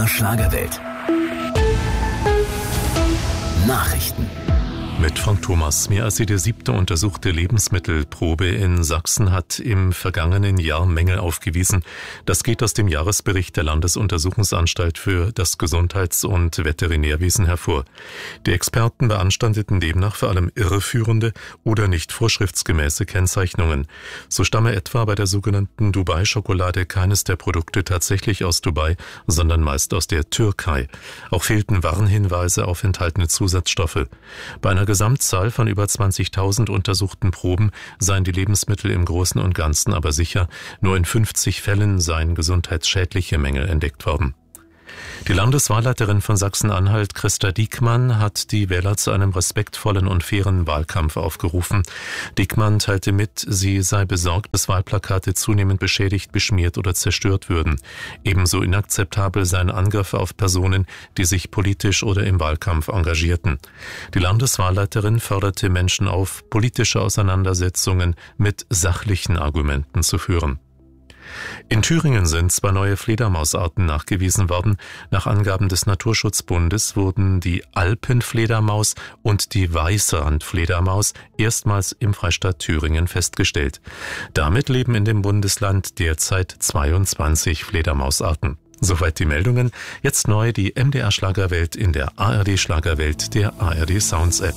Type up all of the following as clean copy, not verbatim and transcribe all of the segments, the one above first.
MDR Schlagerwelt. Nachrichten. Mit Frank Thomas. Mehr als jede 7. untersuchte Lebensmittelprobe in Sachsen hat im vergangenen Jahr Mängel aufgewiesen. Das geht aus dem Jahresbericht der Landesuntersuchungsanstalt für das Gesundheits- und Veterinärwesen hervor. Die Experten beanstandeten demnach vor allem irreführende oder nicht vorschriftsgemäße Kennzeichnungen. So stamme etwa bei der sogenannten Dubai-Schokolade keines der Produkte tatsächlich aus Dubai, sondern meist aus der Türkei. Auch fehlten Warnhinweise auf enthaltene Zusatzstoffe. Bei einer Gesamtzahl von über 20.000 untersuchten Proben seien die Lebensmittel im Großen und Ganzen aber sicher. Nur in 50 Fällen seien gesundheitsschädliche Mängel entdeckt worden. Die Landeswahlleiterin von Sachsen-Anhalt, Christa Diekmann, hat die Wähler zu einem respektvollen und fairen Wahlkampf aufgerufen. Diekmann teilte mit, sie sei besorgt, dass Wahlplakate zunehmend beschädigt, beschmiert oder zerstört würden. Ebenso inakzeptabel seien Angriffe auf Personen, die sich politisch oder im Wahlkampf engagierten. Die Landeswahlleiterin forderte Menschen auf, politische Auseinandersetzungen mit sachlichen Argumenten zu führen. In Thüringen sind 2 neue Fledermausarten nachgewiesen worden. Nach Angaben des Naturschutzbundes wurden die Alpenfledermaus und die Weißrandfledermaus erstmals im Freistaat Thüringen festgestellt. Damit leben in dem Bundesland derzeit 22 Fledermausarten. Soweit die Meldungen. Jetzt neu die MDR Schlagerwelt in der ARD Schlagerwelt, der ARD Sounds App.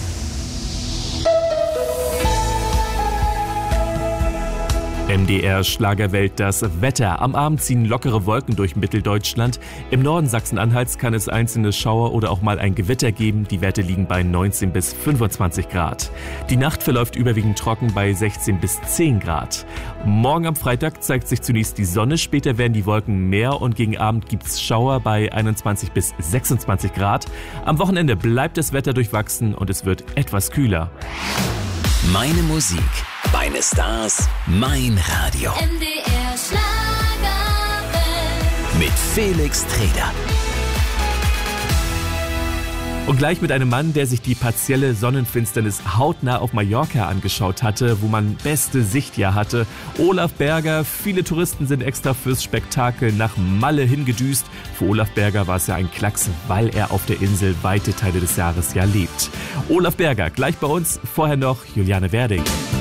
MDR Schlagerwelt, das Wetter. Am Abend ziehen lockere Wolken durch Mitteldeutschland. Im Norden Sachsen-Anhalts kann es einzelne Schauer oder auch mal ein Gewitter geben. Die Werte liegen bei 19 bis 25 Grad. Die Nacht verläuft überwiegend trocken bei 16 bis 10 Grad. Morgen am Freitag zeigt sich zunächst die Sonne. Später werden die Wolken mehr und gegen Abend gibt's Schauer bei 21 bis 26 Grad. Am Wochenende bleibt das Wetter durchwachsen und es wird etwas kühler. Meine Musik, meine Stars, mein Radio. MDR Schlagerwelt. Mit Felix Treder. Und gleich mit einem Mann, der sich die partielle Sonnenfinsternis hautnah auf Mallorca angeschaut hatte, wo man beste Sicht ja hatte. Olaf Berger, viele Touristen sind extra fürs Spektakel nach Malle hingedüst. Für Olaf Berger war es ja ein Klacks, weil er auf der Insel weite Teile des Jahres ja lebt. Olaf Berger, gleich bei uns, vorher noch Juliane Werding.